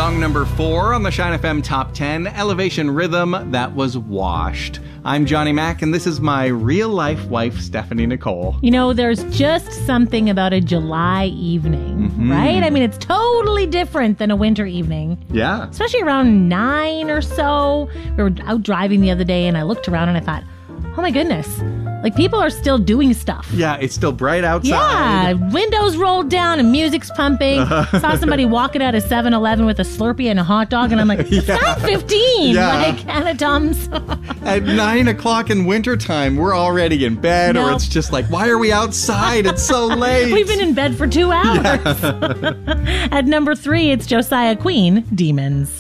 Song number 4 on the Shine FM Top 10, Elevation Rhythm, that was Washed. I'm Johnny Mac, and this is my real-life wife, Stephanie Nicole. You know, there's just something about a July evening, right? I mean, it's totally different than a winter evening. Yeah. Especially around 9 or so. We were out driving the other day, and I looked around and I thought, oh my goodness. Like, people are still doing stuff. Yeah, it's still bright outside. Yeah, windows rolled down and music's pumping. Saw somebody walking out of 7-Eleven with a Slurpee and a hot dog, and I'm like, it's 9:15. Yeah. Like, Anna Tums. At 9 o'clock in wintertime, we're already in bed, or it's just like, why are we outside? It's so late. We've been in bed for 2 hours. At number 3, it's Josiah Queen, Demons.